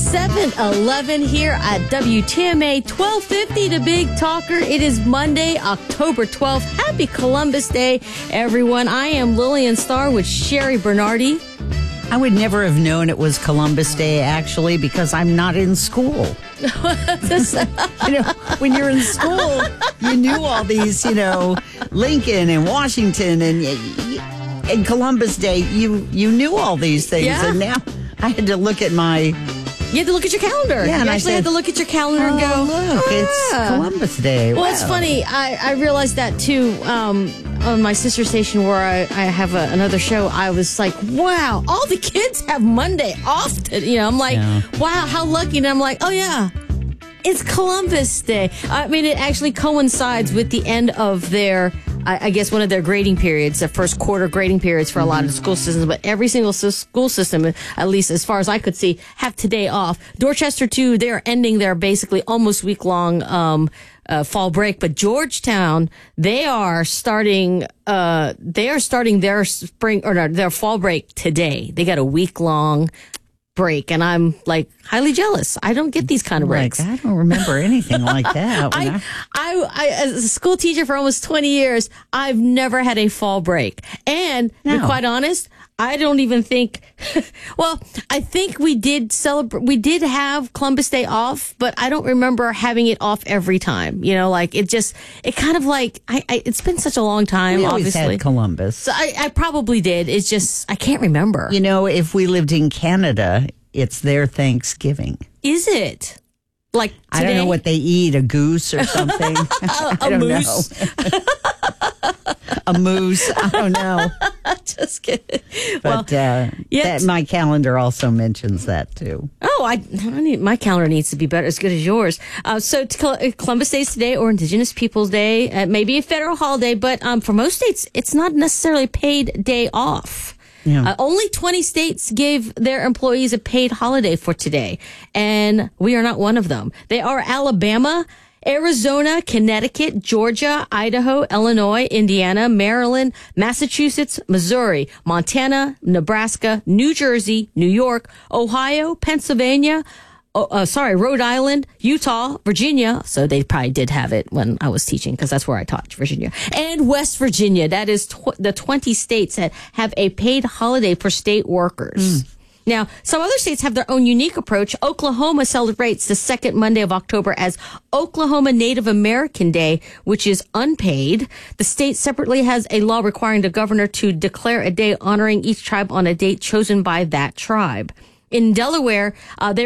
7:11 here at WTMA 1250 to Big Talker. It is Monday, October 12th. Happy Columbus Day, everyone. I am Lillian Starr with Sherry Bernardi. I would never have known it was Columbus Day, actually, because I'm not in school. When you're in school, you knew all these, Lincoln and Washington and Columbus Day. You knew all these things. Yeah. And now I had to look at my... You had to look at your calendar. Yeah, you actually had to look at your calendar and go, look, it's Columbus Day. Well, wow. It's funny. I realized that, too, on my sister station where I have another show. I was like, wow, all the kids have Monday off. I'm like, wow, how lucky. And I'm like, oh, yeah, it's Columbus Day. I mean, it actually coincides with the end of their... I guess one of their grading periods, the first quarter grading periods for a lot of school systems, but every single school system, at least as far as I could see, have today off. Dorchester, too, they're ending their basically almost week-long fall break, but Georgetown, they are starting their spring or their fall break today. They got a week-long break, and I'm like highly jealous. I don't get these kind of breaks. I don't remember anything like that. I as a school teacher for almost 20 years, I've never had a fall break. And to be quite honest, I don't even think, well, I think we did have Columbus Day off, but I don't remember having it off every time. It's been such a long time, we always obviously. had Columbus. So I probably did. It's just, I can't remember. If we lived in Canada, it's their Thanksgiving. Is it? Like today? I don't know what they eat, a goose or something. I don't moose. know. A moose. I don't know. Just kidding. But my calendar also mentions that too. Oh, my calendar needs to be better, as good as yours. So Columbus Day is today, or Indigenous Peoples Day. It may be a federal holiday, but for most states, it's not necessarily a paid day off. Yeah. Only 20 states gave their employees a paid holiday for today, and we are not one of them. They are Alabama, Arizona, Connecticut, Georgia, Idaho, Illinois, Indiana, Maryland, Massachusetts, Missouri, Montana, Nebraska, New Jersey, New York, Ohio, Pennsylvania, Rhode Island, Utah, Virginia. So they probably did have it when I was teaching, because that's where I taught, Virginia. And West Virginia. That is the 20 states that have a paid holiday for state workers. Now, some other states have their own unique approach. Oklahoma celebrates the second Monday of October as Oklahoma Native American Day, which is unpaid. The state separately has a law requiring the governor to declare a day honoring each tribe on a date chosen by that tribe. In Delaware, they